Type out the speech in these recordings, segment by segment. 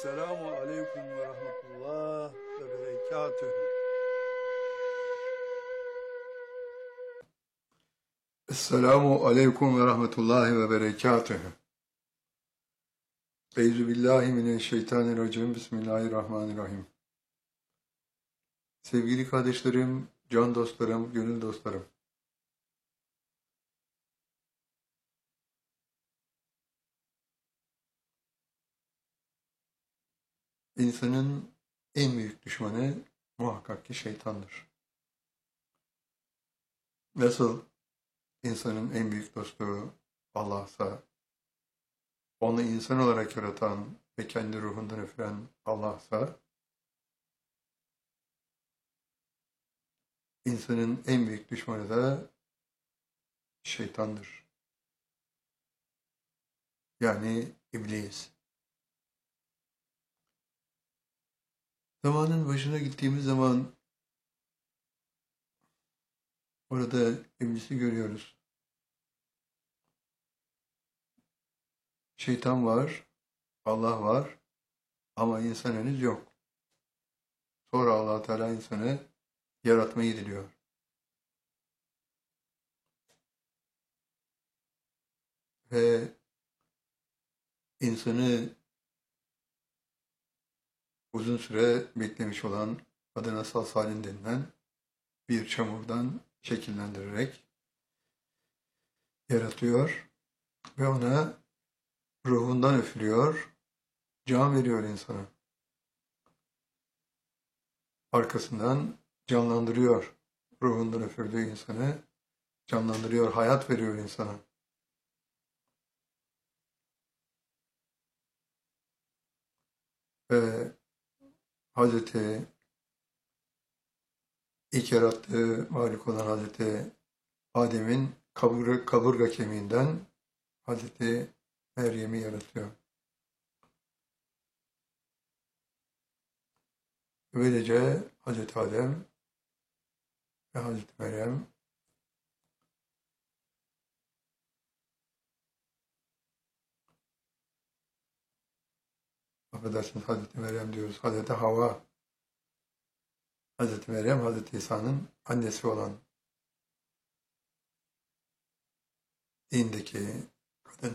Selamu aleyküm ve rahmetullah ve berekatühü. Esselamu aleyküm ve rahmetullahi ve berekatühü. Euzubillahimineşşeytanirracim. Bismillahirrahmanirrahim. Sevgili kardeşlerim, can dostlarım, gönül dostlarım. İnsanın en büyük düşmanı muhakkak ki şeytandır. Nasıl insanın en büyük dostu Allah'sa, onu insan olarak yaratan ve kendi ruhundan üfüren Allah'sa, insanın en büyük düşmanı da şeytandır. Yani iblis. Zamanın başına gittiğimiz zaman orada iblisi görüyoruz. Şeytan var, Allah var ama insan henüz yok. Sonra Allah Teala insanı yaratmayı diliyor. Ve insanı uzun süre beklemiş olan adına salsalin denilen bir çamurdan şekillendirerek yaratıyor ve ona ruhundan üflüyor, can veriyor insana. Arkasından canlandırıyor. Ruhundan üfürdüğü insanı canlandırıyor, hayat veriyor insana. Ve Hazreti ilk yarattığı varlık olan Hazreti Adem'in kaburga kemiğinden Hazreti Meryem'i yaratıyor. Böylece Hazreti Adem ve Hazreti Meryem affedersiniz Hazreti Meryem diyoruz. Hazreti Havva, Hazreti Meryem, Hazreti İsa'nın annesi olan dindeki kadın.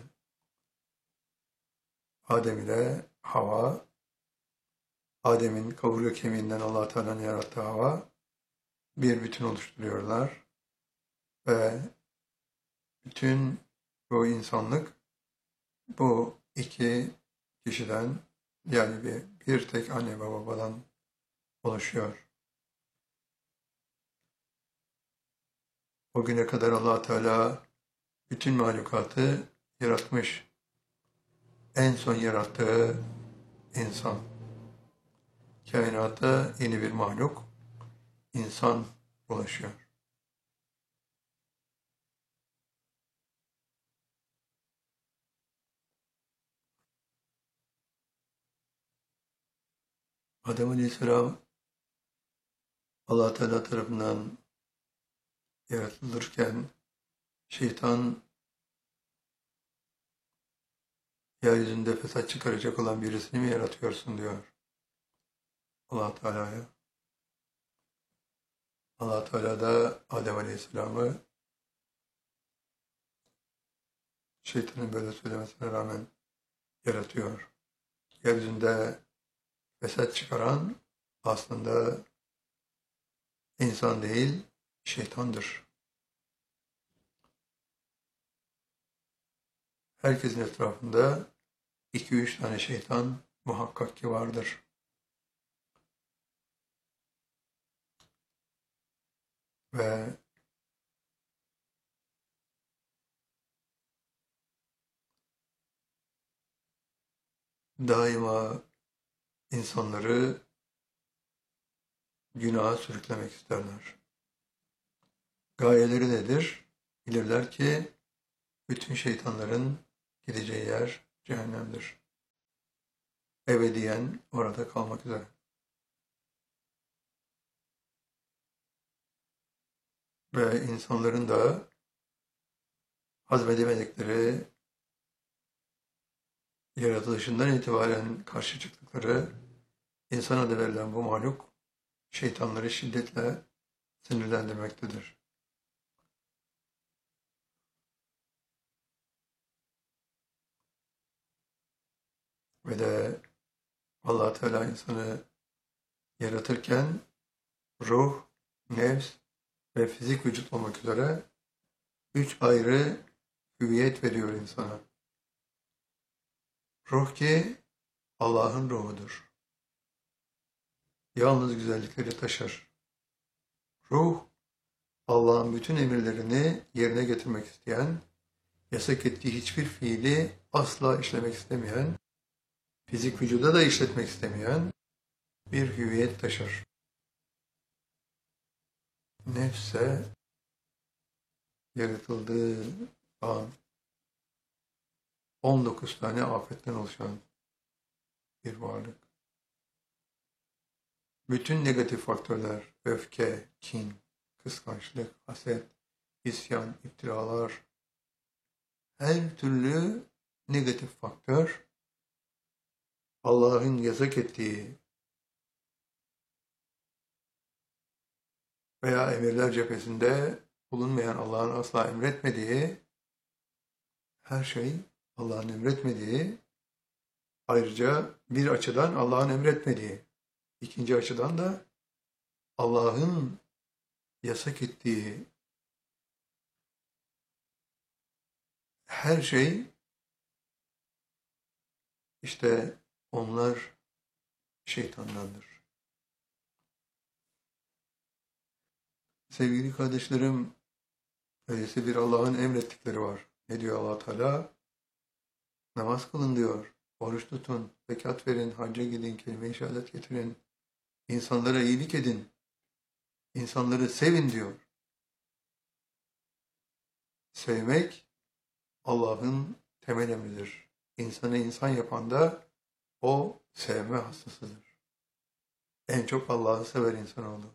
Adem ile Havva, Adem'in kaburga kemiğinden Allah Teala'nın yarattığı Havva bir bütün oluşturuyorlar ve bütün bu insanlık bu iki kişiden yani bir tek anne ve babadan oluşuyor. O güne kadar Allah Teala bütün mahlukatı yaratmış. En son yarattığı insan. Kainata yeni bir mahluk, insan ulaşıyor. Adem Aleyhisselam Allah Teala tarafından yaratılırken şeytan yeryüzünde fesat çıkaracak olan birisini mi yaratıyorsun diyor Allah Teala'ya. Allah Teala da Adem Aleyhisselam'ı şeytanın böyle söylemesine rağmen yaratıyor. Yeryüzünde fesat çıkaran aslında insan değil, şeytandır. Herkesin etrafında 2-3 tane şeytan muhakkak ki vardır. Ve daima insanları günaha sürüklemek isterler. Gayeleri nedir? Bilirler ki bütün şeytanların gideceği yer cehennemdir. Ebediyen orada kalmak üzere. Ve insanların da hazmedemedikleri yaratılışından itibaren karşı çıktıkları insana da verilen bu mahluk şeytanları şiddetle sinirlendirmektedir. Ve de Allah Teala insanı yaratırken ruh, nefs ve fizik vücut olmak üzere üç ayrı hüviyet veriyor insana. Ruh ki Allah'ın ruhudur. Yalnız güzellikleri taşır. Ruh, Allah'ın bütün emirlerini yerine getirmek isteyen, yasak ettiği hiçbir fiili asla işlemek istemeyen, fizik vücuda da işletmek istemeyen bir hüviyet taşır. Nefse yaratıldığı an 19 tane afetten oluşan bir varlık. Bütün negatif faktörler, öfke, kin, kıskançlık, haset, isyan, iftiralar, her türlü negatif faktör Allah'ın yasak ettiği veya emirler cephesinde bulunmayan, Allah'ın asla emretmediği her şey, Allah'ın emretmediği, ayrıca bir açıdan Allah'ın emretmediği, ikinci açıdan da Allah'ın yasak ettiği her şey, işte onlar şeytanlardır. Sevgili kardeşlerim, öyleyse bir Allah'ın emrettikleri var. Ne diyor Allah Teala? Namaz kılın diyor, oruç tutun, zekat verin, hacca gidin, kelime-i şehadet getirin, insanlara iyilik edin, insanları sevin diyor. Sevmek Allah'ın temel emridir. İnsanı insan yapan da o sevme hastasıdır. En çok Allah'ı sever insanoğlu.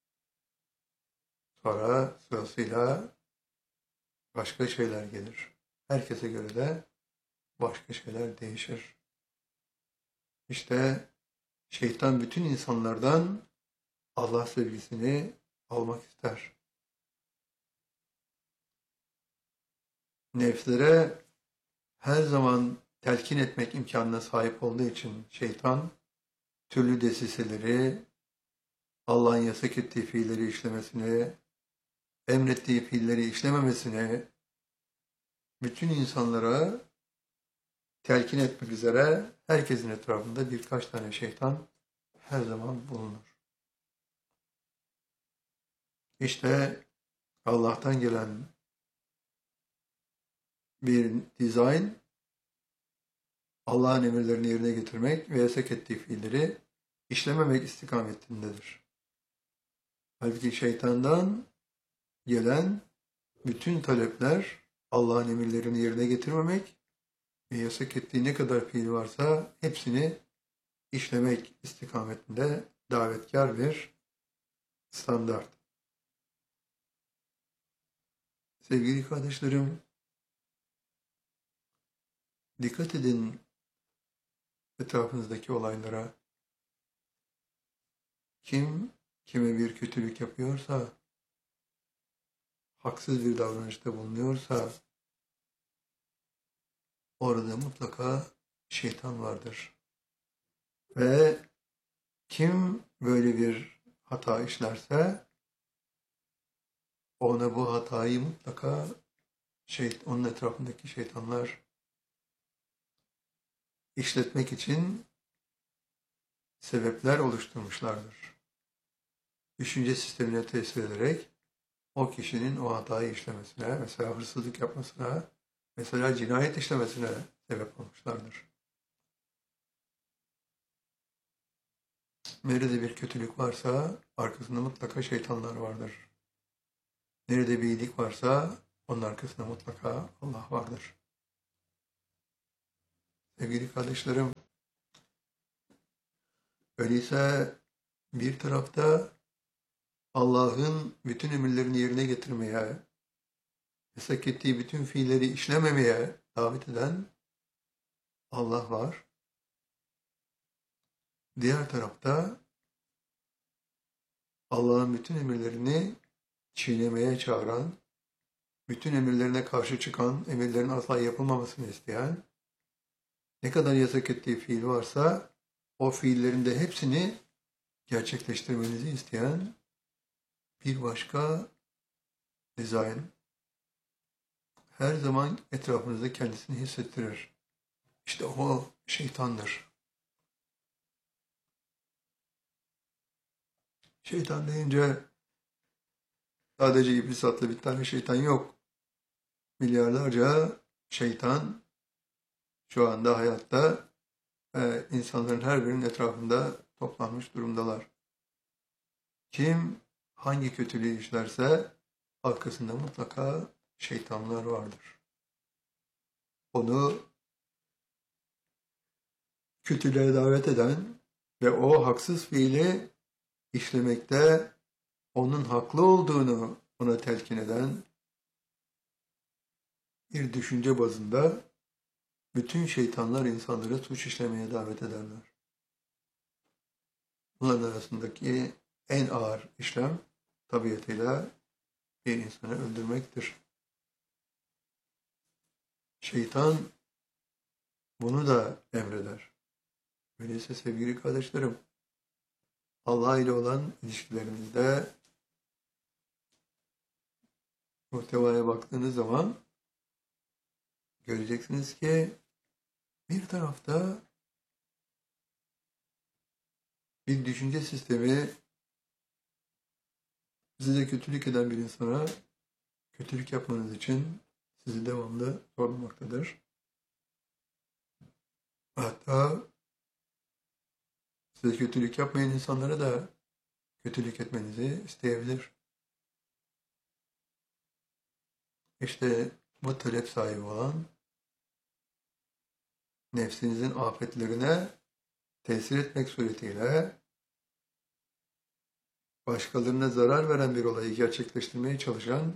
Sonra sırasıyla başka şeyler gelir. Herkese göre de başka şeyler değişir. İşte şeytan bütün insanlardan Allah sevgisini almak ister. Nefslere her zaman telkin etmek imkanına sahip olduğu için şeytan türlü desiseleri, Allah'ın yasak ettiği fiilleri işlemesini, emrettiği fiilleri işlememesini bütün insanlara telkin etmek üzere herkesin etrafında birkaç tane şeytan her zaman bulunur. İşte Allah'tan gelen bir dizayn, Allah'ın emirlerini yerine getirmek ve yasak ettiği fiilleri işlememek istikametindedir. Halbuki şeytandan gelen bütün talepler Allah'ın emirlerini yerine getirmemek ve yasak ettiği ne kadar fiil varsa hepsini işlemek istikametinde davetkar bir standart. Sevgili kardeşlerim, dikkat edin etrafınızdaki olaylara. Kim kime bir kötülük yapıyorsa, haksız bir davranışta bulunuyorsa, orada mutlaka şeytan vardır. Ve kim böyle bir hata işlerse, ona bu hatayı mutlaka onun etrafındaki şeytanlar işletmek için sebepler oluşturmuşlardır. Düşünce sistemine tesir ederek o kişinin o hatayı işlemesine, mesela hırsızlık yapmasına, mesela cinayet işlemesine sebep olmuşlardır. Nerede bir kötülük varsa arkasında mutlaka şeytanlar vardır. Nerede bir iyilik varsa onun arkasında mutlaka Allah vardır. Sevgili kardeşlerim, öyleyse bir tarafta Allah'ın bütün emirlerini yerine getirmeye, yasak ettiği bütün fiilleri işlememeye davet eden Allah var. Diğer tarafta Allah'ın bütün emirlerini çiğnemeye çağıran, bütün emirlerine karşı çıkan, emirlerin asla yapılmamasını isteyen, ne kadar yasak ettiği fiil varsa o fiillerin de hepsini gerçekleştirmenizi isteyen bir başka dizayn her zaman etrafınızda kendisini hissettirir. İşte o şeytandır. Şeytan deyince sadece iblis adlı bir tane şeytan yok. Milyarlarca şeytan şu anda hayatta insanların her birinin etrafında toplanmış durumdalar. Kim hangi kötülüğü işlerse arkasında mutlaka şeytanlar vardır. Onu kötülüğe davet eden ve o haksız fiili işlemekte onun haklı olduğunu ona telkin eden bir düşünce bazında bütün şeytanlar insanları suç işlemeye davet ederler. Bunların arasındaki en ağır işlem tabiatıyla bir insanı öldürmektir. Şeytan bunu da emreder. Öyleyse sevgili kardeşlerim, Allah ile olan ilişkilerinizde muhtevaya baktığınız zaman göreceksiniz ki bir tarafta bir düşünce sistemi size kötülük eden bir insana kötülük yapmanız için sizi devamlı zorlamaktadır. Hatta size kötülük yapmayan insanlara da kötülük etmenizi isteyebilir. İşte bu talep sahibi olan nefsinizin afetlerine tesir etmek suretiyle başkalarına zarar veren bir olayı gerçekleştirmeye çalışan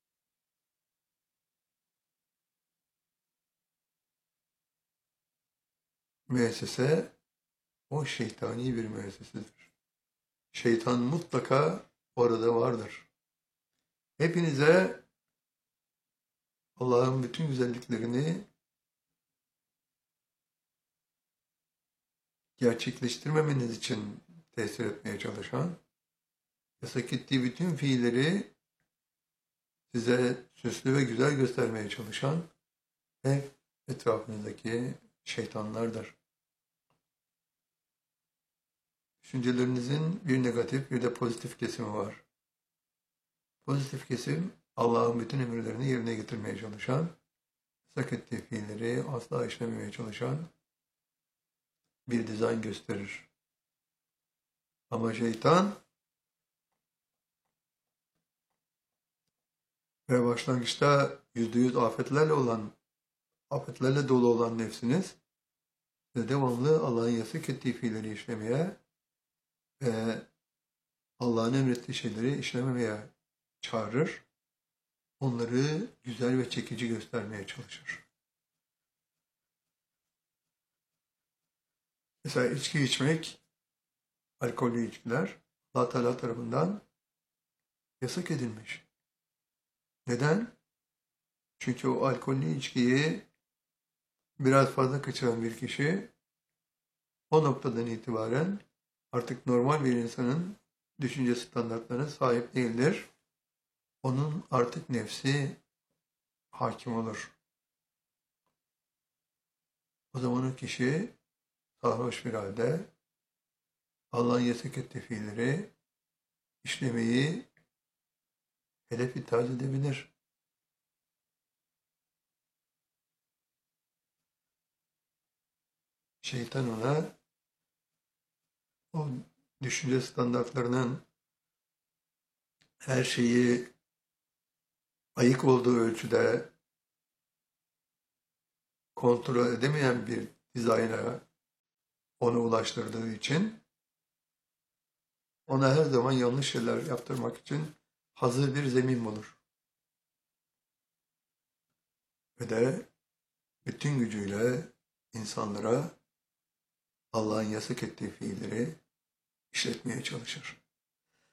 müessese o şeytani bir müessesedir. Şeytan mutlaka orada vardır. Hepinize Allah'ın bütün güzelliklerini gerçekleştirmemeniz için tesir etmeye çalışan, yasak ettiği bütün fiilleri size süslü ve güzel göstermeye çalışan hep etrafınızdaki şeytanlardır. Düşüncelerinizin bir negatif bir de pozitif kesimi var. Pozitif kesim Allah'ın bütün emirlerini yerine getirmeye çalışan, yasak ettiği fiilleri asla işlememeye çalışan bir dizayn gösterir. Ama şeytan ve başlangıçta %100 afetlerle dolu olan nefsiniz ve devamlı Allah'ın yasak ettiği fiilleri işlemeye ve Allah'ın emrettiği şeyleri işlememeye çağırır. Onları güzel ve çekici göstermeye çalışır. Mesela içki içmek, alkollü içkiler Allah Teala tarafından yasak edilmiş. Neden? Çünkü o alkollü içkiyi biraz fazla kaçıran bir kişi o noktadan itibaren artık normal bir insanın düşünce standartlarına sahip değildir. Onun artık nefsi hakim olur. O zaman o kişi sarhoş bir halde Allah'ın yasak ettiği fiilleri işlemeyi hedef ithal edebilir. Şeytan ona o düşünce standartlarının her şeyi ayık olduğu ölçüde kontrol edemeyen bir dizayna onu ulaştırdığı için ona her zaman yanlış şeyler yaptırmak için hazır bir zemin bulur. Ve de bütün gücüyle insanlara Allah'ın yasak ettiği fiilleri işletmeye çalışır.